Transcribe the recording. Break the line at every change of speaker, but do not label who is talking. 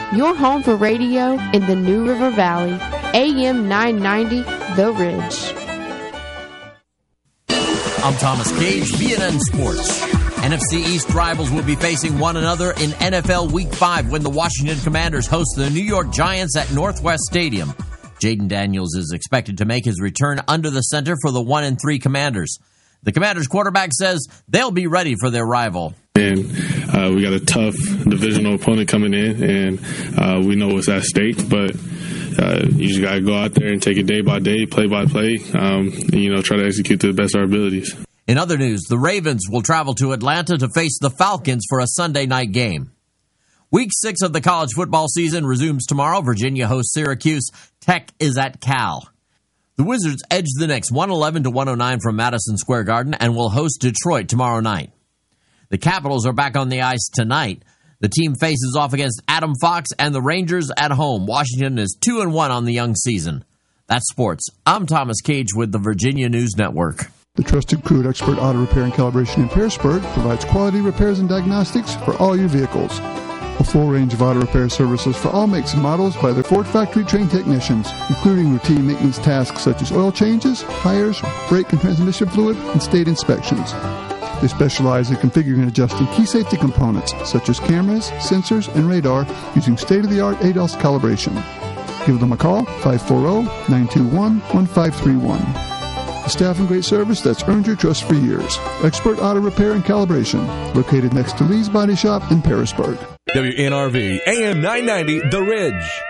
your home for radio in the New River Valley. AM 990, The Ridge.
I'm Thomas Cage, BNN Sports. NFC East rivals will be facing one another in NFL Week 5 when the Washington Commanders host the New York Giants at Northwest Stadium. Jaden Daniels is expected to make his return under the center for the 1-3 Commanders. The Commanders quarterback says they'll be ready for their rival.
And we got a tough divisional opponent coming in, and we know what's at stake, but you just got to go out there and take it day by day, play by play, try to execute to the best of our abilities.
In other news, the Ravens will travel to Atlanta to face the Falcons for a Sunday night game. Week 6 of the college football season resumes tomorrow. Virginia hosts Syracuse. Tech is at Cal. The Wizards edge the Knicks 111-109 from Madison Square Garden and will host Detroit tomorrow night. The Capitals are back on the ice tonight. The team faces off against Adam Fox and the Rangers at home. Washington is 2-1 on the young season. That's sports. I'm Thomas Cage with the Virginia News Network.
The trusted crew at Expert Auto Repair and Calibration in Pearisburg provides quality repairs and diagnostics for all your vehicles. A full range of auto repair services for all makes and models by their Ford factory-trained technicians, including routine maintenance tasks such as oil changes, tires, brake and transmission fluid, and state inspections. They specialize in configuring and adjusting key safety components such as cameras, sensors, and radar using state-of-the-art ADAS calibration. Give them a call, 540-921-1531. A staff and great service that's earned your trust for years. Expert Auto Repair and Calibration, located next to Lee's Body Shop in Pearisburg.
WNRV, AM 990, The Ridge.